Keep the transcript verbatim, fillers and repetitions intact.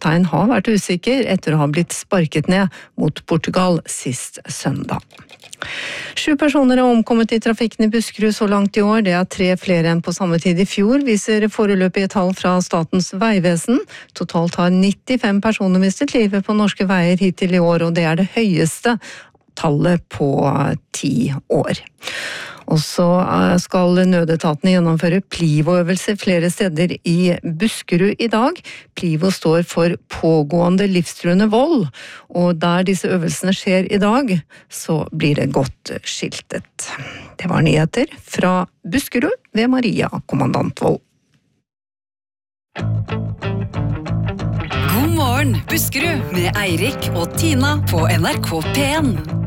kaptein har vært usikker etter å ha blitt sparket ned mot Portugal sist søndag. Sju personer har omkommet i trafikken i Buskerud så langt i år. Det er tre flere enn på samme tid i fjor, viser foreløpige tall fra Statens vegvesen. Totalt har nittifem personer mistet livet på norske veier hittil i år, og det er det høyeste tallet på ti år. Og så skal nødetatene gjennomføre Plivo-øvelser flere steder i Buskerud i dag. Plivo står for pågående livstruende vold, og der disse øvelsene skjer i dag, så blir det godt skiltet. Det var nyheter fra Buskerud ved Maria Kommandantvold. God morgen, Buskerud, med Eirik og Tina på N R K P en.